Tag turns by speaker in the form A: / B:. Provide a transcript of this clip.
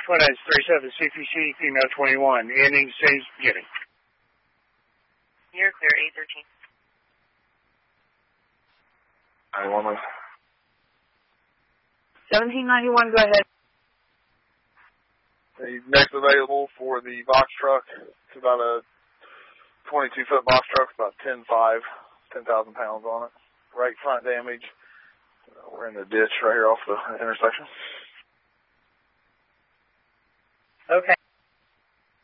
A: 2937 CPC, female 21. Ending stage beginning.
B: You're clear, 813.
C: 91.
D: 1791, go ahead.
C: The next available for the box truck. It's about a 22-foot box truck, about 10,000 pounds on it. Right front damage. We're in the ditch right here off the intersection.
B: Okay.